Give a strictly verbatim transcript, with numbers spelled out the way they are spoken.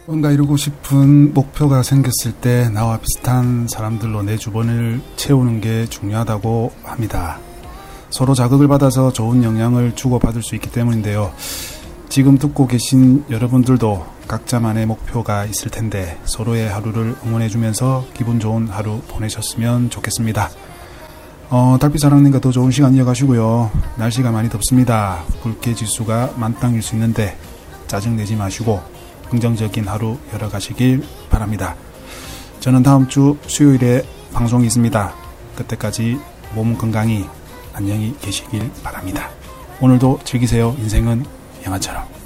뭔가 이루고 싶은 목표가 생겼을 때 나와 비슷한 사람들로 내 주변을 채우는 게 중요하다고 합니다. 서로 자극을 받아서 좋은 영향을 주고받을 수 있기 때문인데요. 지금 듣고 계신 여러분들도 각자만의 목표가 있을 텐데 서로의 하루를 응원해주면서 기분 좋은 하루 보내셨으면 좋겠습니다. 어, 달빛사랑님과 더 좋은 시간 이어가시고요. 날씨가 많이 덥습니다. 불쾌지수가 만땅일 수 있는데 짜증내지 마시고 긍정적인 하루 열어가시길 바랍니다. 저는 다음 주 수요일에 방송이 있습니다. 그때까지 몸 건강히 안녕히 계시길 바랍니다. 오늘도 즐기세요. 인생은 영화처럼.